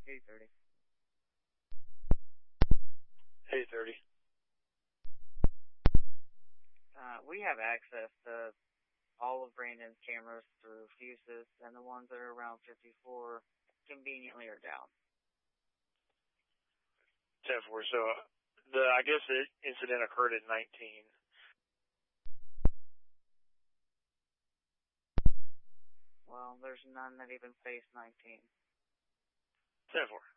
8:30. 8:30. We have access to all of Brandon's cameras through fuses, and the ones that are around 54 conveniently are down. 10-4. So I guess the incident occurred at 19. Well, there's none that even face 19. 10-4.